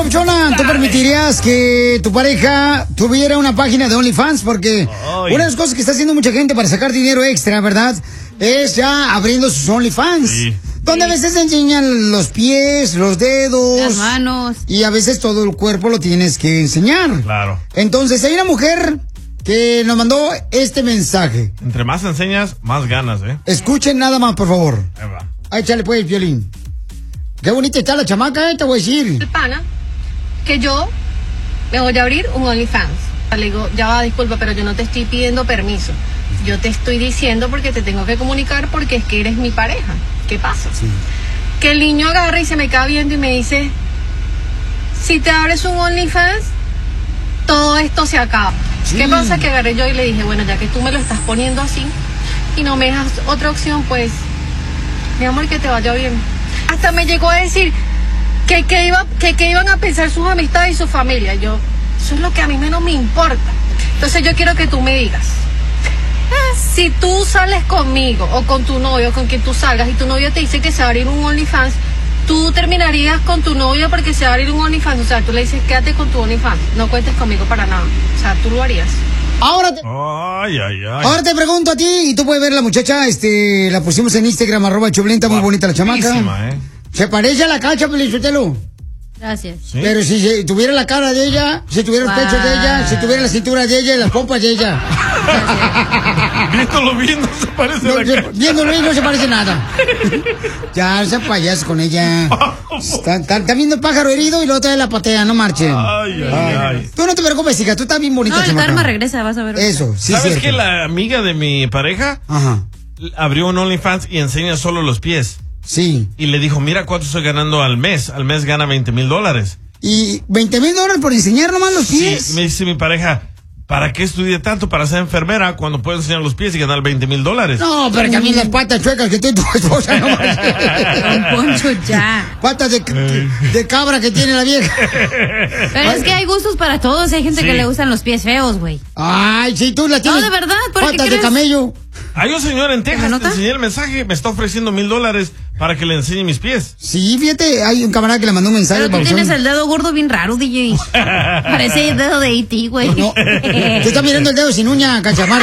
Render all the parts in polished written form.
papuchona, ¿tú permitirías que tu pareja tuviera una página de OnlyFans? Porque una de las cosas que está haciendo mucha gente para sacar dinero extra, ¿verdad? Es ya abriendo sus OnlyFans. Sí. Donde a veces enseñan los pies, los dedos. Las manos. Y a veces todo el cuerpo lo tienes que enseñar. Claro. Entonces, hay una mujer que nos mandó este mensaje. Entre más enseñas, más ganas, ¿eh? Escuchen nada más, por favor. Ahí va. Ahí, échale pues, violín. Qué bonita está la chamaca, te voy a decir. El pana, que yo me voy a abrir un OnlyFans. Le digo, ya va, disculpa, pero yo no te estoy pidiendo permiso. Yo te estoy diciendo porque te tengo que comunicar porque es que eres mi pareja. ¿Qué pasa? Sí. Que el niño agarra y se me queda viendo y me dice, si te abres un OnlyFans, todo esto se acaba. Sí. ¿Qué pasa? Que agarré yo y le dije, bueno, ya que tú me lo estás poniendo así y no me dejas otra opción, pues, mi amor, que te vaya bien. Hasta me llegó a decir que iban a pensar sus amistades y su familia. Yo, eso es lo que a mí menos me importa. Entonces yo quiero que tú me digas, si tú sales conmigo o con tu novio, con quien tú salgas, y tu novio te dice que se va a abrir un OnlyFans, tú terminarías con tu novio porque se va a abrir un OnlyFans. O sea, tú le dices, quédate con tu OnlyFans, no cuentes conmigo para nada. O sea, tú lo harías. Ahora te pregunto a ti, y tú puedes ver la muchacha, la pusimos en Instagram, @Choplin, muy bonita la chamaca. Se parece a la Cacha, Pelichotelo. Gracias. ¿Sí? Pero si tuviera la cara de ella, si tuviera el pecho de ella, si tuviera la cintura de ella y las pompas de ella. Viéndolo bien, no se parece a la Cacha. Viéndolo bien, no se parece nada. Ya, ese payaso con ella. Está viendo el pájaro herido y luego te la patea, no marchen. Ay. Tú no te preocupes, hija, tú estás bien bonita, chamaca. No, el karma regresa, vas a ver. Eso, sí. ¿Sabes que la amiga de mi pareja abrió un OnlyFans y enseña solo los pies? Sí. Y le dijo, mira cuánto estoy ganando al mes. Al mes gana $20,000. ¿Y $20,000 por enseñar nomás los pies? Sí, me dice mi pareja, ¿para qué estudié tanto para ser enfermera cuando puedo enseñar los pies y ganar $20,000? No, pero también las patas chuecas que tiene tu esposa, no más. Don Poncho, ya. Patas de cabra que tiene la vieja. Pero es que hay gustos para todos. Hay gente que le gustan los pies feos, güey. Ay, sí, tú la tienes. No, de verdad. Patas de camello. Hay un señor en Texas, te enseñé el mensaje, me está ofreciendo $1,000 para que le enseñe mis pies. Sí, fíjate, hay un camarada que le mandó un mensaje. Pero tú tienes el dedo gordo bien raro, DJ. Parece el dedo de E.T., güey. No, tú estás mirando el dedo sin uña, cachamar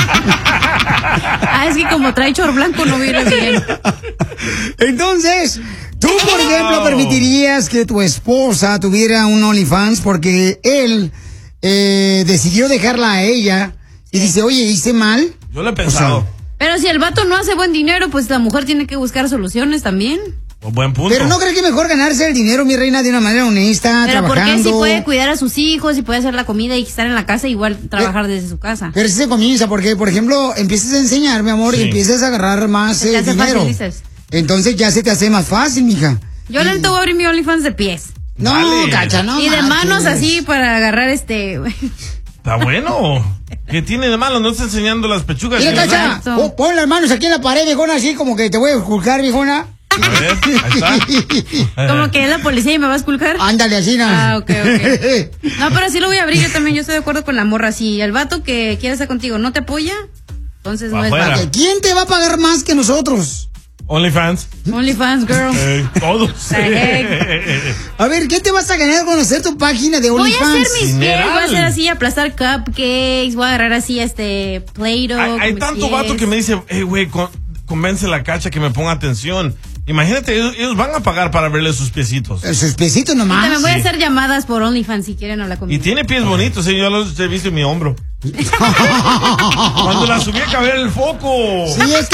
arriba. Es que como trae chor blanco no viene bien. Entonces, tú, por ejemplo, permitirías que tu esposa tuviera un OnlyFans porque él decidió dejarla a ella y dice, oye, hice mal. Yo lo he pensado. Pero si el vato no hace buen dinero, pues la mujer tiene que buscar soluciones también. Buen punto. Pero ¿no crees que mejor ganarse el dinero, mi reina, de una manera honesta, pero trabajando? Pero ¿por qué si puede cuidar a sus hijos y puede hacer la comida y estar en la casa, igual trabajar desde su casa? Pero si se comienza, porque, por ejemplo, empiezas a enseñar, mi amor, y empiezas a agarrar más dinero. Entonces ya se te hace más fácil, mija. Yo le voy a abrir mi OnlyFans de pies. No, Cacha, no. Y de manos así para agarrar Está bueno. ¿Qué tiene de malo? No está enseñando las pechugas. Mira, Cacha, pon las manos aquí en la pared, viejona, así como que te voy a esculcar, viejona. A ver, ahí está. Como que es la policía y me va a esculcar. Ándale, así, ¿no? Ok. No, pero sí lo voy a abrir yo también. Yo estoy de acuerdo con la morra. Si el vato que quiere estar contigo no te apoya, entonces no es vato. ¿Quién te va a pagar más que nosotros? OnlyFans. OnlyFans, girl. Todos. A ver, ¿qué te vas a ganar con hacer tu página de OnlyFans? Voy a hacer mis pies, voy a hacer así, aplastar cupcakes, voy a agarrar así Play-Doh. Hay tanto vato que me dice, güey, convence a la Cacha que me ponga atención. Imagínate, ellos van a pagar para verle sus piecitos. Sus piecitos nomás. Y también voy a hacer llamadas por OnlyFans si quieren o la comida. Y tiene pies bonitos, yo los he visto en mi hombro. Cuando la subí a caber el foco. Sí, es que...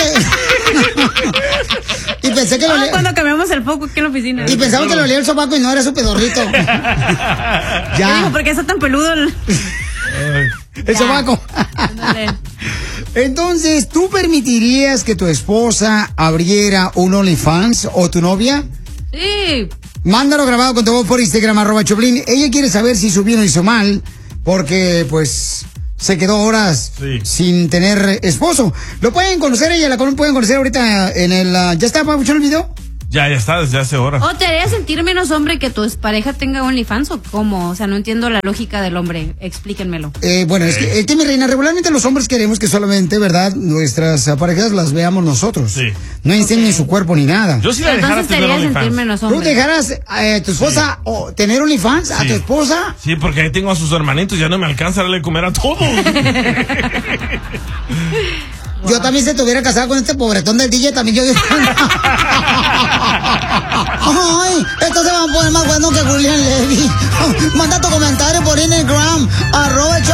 y pensé que cuando cambiamos el foco aquí en la oficina. Y pensaba que lo olía el sobaco y no era su pedorrito. Ya. Dijo, ¿por qué está tan peludo el sobaco? Entonces, ¿tú permitirías que tu esposa abriera un OnlyFans o tu novia? Sí. Mándalo grabado con tu voz por Instagram, @Choplin. Ella quiere saber si hizo bien o hizo mal, porque, pues, se quedó horas sin tener esposo. Lo pueden conocer, ella la pueden conocer ahorita en el... ¿Ya está para escuchar el video? Ya está, desde hace horas. ¿O te haría sentir menos hombre que tu pareja tenga OnlyFans o cómo? O sea, no entiendo la lógica del hombre. Explíquenmelo. Bueno, es que mi reina, regularmente los hombres queremos que solamente, ¿verdad? Nuestras parejas las veamos nosotros. Sí. No enseñen su cuerpo ni nada. Yo sí la dejara tener OnlyFans. ¿Tú dejarás a tu esposa tener OnlyFans? ¿A tu esposa? Sí, porque ahí tengo a sus hermanitos, ya no me alcanza a darle comer a todos. Yo también, si estuviera casado con este pobretón del DJ, también yo... Ay, esto se va a poner más bueno que Julián Levy. Manda tu comentario por Instagram, @el